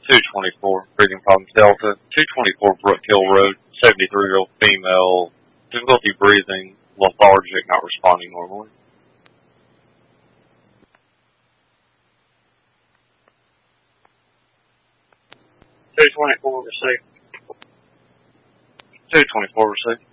224, breathing problems Delta. 224 Brook Hill Road, 73-year-old female, difficulty breathing, lethargic, not responding normally. 224 received. 224 received.